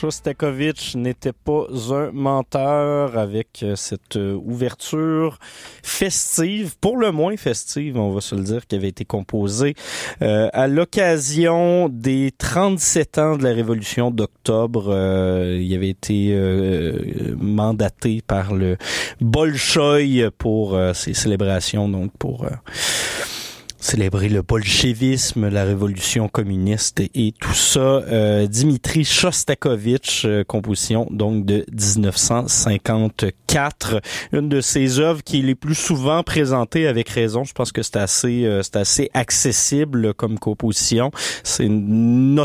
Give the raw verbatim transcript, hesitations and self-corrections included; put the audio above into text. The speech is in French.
Shostakovich n'était pas un menteur avec cette ouverture festive, pour le moins festive, on va se le dire, qui avait été composée euh, à l'occasion des trente-sept ans de la Révolution d'octobre. Euh, il avait été euh, mandaté par le Bolchoï pour euh, ces célébrations, donc pour... Euh, célébrer le bolchevisme, la révolution communiste et, et tout ça. Euh, Dimitri Shostakovich, euh, composition donc de dix-neuf cent cinquante-quatre, une de ses œuvres qui est les plus souvent présentée avec raison. Je pense que c'est assez, euh, c'est assez accessible comme composition. C'est une